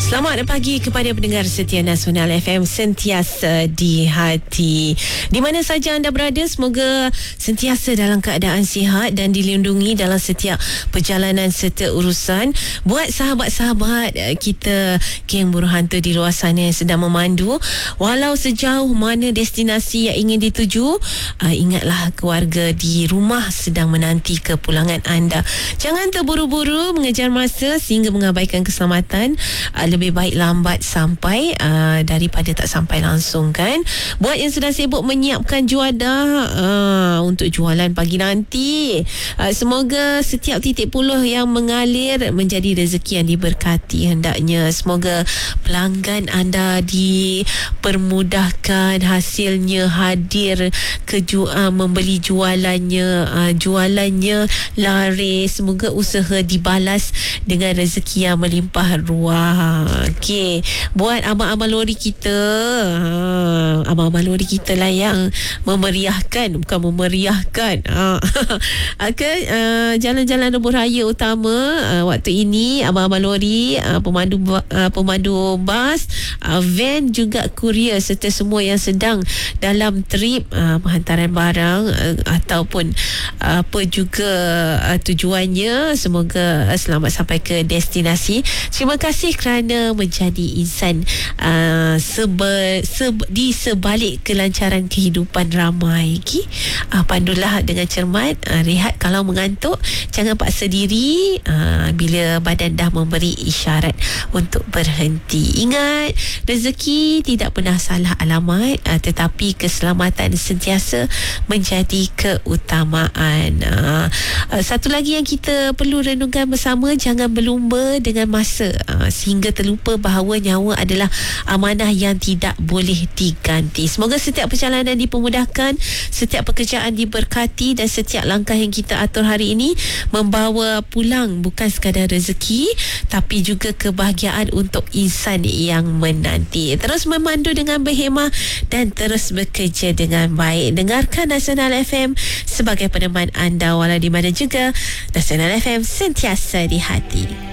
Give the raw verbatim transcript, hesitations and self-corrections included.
Selamat pagi kepada pendengar setia Nasional F M, sentiasa di hati. Di mana saja anda berada, semoga sentiasa dalam keadaan sihat dan dilindungi dalam setiap perjalanan serta urusan. Buat sahabat-sahabat kita, geng buruh hantu di luar sana yang sedang memandu, walau sejauh mana destinasi yang ingin dituju, uh, ingatlah keluarga di rumah sedang menanti kepulangan anda. Jangan terburu-buru mengejar masa sehingga mengabaikan keselamatan. Uh, lebih baik lambat sampai uh, daripada tak sampai langsung, kan. Buat yang sedang sibuk menyiapkan juadah uh, untuk jualan pagi nanti, uh, semoga setiap titik puluh yang mengalir menjadi rezeki yang diberkati hendaknya. Semoga pelanggan anda dipermudahkan, hasilnya hadir ke ju- uh, membeli jualannya, uh, jualannya laris. Semoga usaha dibalas dengan rezeki yang melimpah ruah. Okey, buat abang-abang lori kita, ha, abang-abang lori kita lah yang memeriahkan, bukan memeriahkan. Ha. Okay, uh, jalan-jalan lebuh raya utama uh, waktu ini, abang-abang lori, uh, pemandu uh, pemandu bas, uh, van, juga kurier serta semua yang sedang dalam trip uh, penghantaran barang uh, ataupun uh, apa juga uh, tujuannya, semoga uh, selamat sampai ke destinasi. Terima kasih kerana menjadi insan uh, seba, seba, di sebalik kelancaran kehidupan ramai. Okay? Uh, pandulah dengan cermat, uh, rehat kalau mengantuk, jangan paksa diri uh, bila badan dah memberi isyarat untuk berhenti. Ingat, rezeki tidak pernah salah alamat, uh, tetapi keselamatan sentiasa menjadi keutamaan. Uh, uh, satu lagi yang kita perlu renungkan bersama, jangan berlumba dengan masa uh, sehingga terlupa bahawa nyawa adalah amanah yang tidak boleh diganti. Semoga setiap perjalanan dipermudahkan, setiap pekerjaan diberkati dan setiap langkah yang kita atur hari ini membawa pulang bukan sekadar rezeki tapi juga kebahagiaan untuk insan yang menanti. Terus memandu dengan berhemah dan terus bekerja dengan baik. Dengarkan Nasional F M sebagai peneman anda walau di mana juga. Nasional F M, sentiasa di hati.